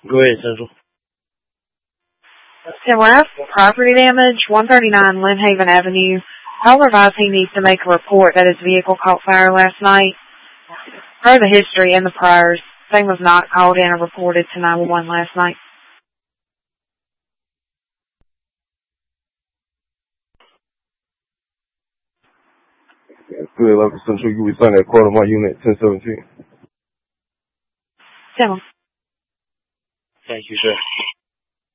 Go ahead, Central. 10 property damage, 139 Lynnhaven Avenue. Caller advised he needs to make a report that his vehicle caught fire last night. Per the history and the priors, thing was not called in or reported to 911 last night. Good 11 Central, you will sign that call on my unit 1017. 10. Thank you, sir.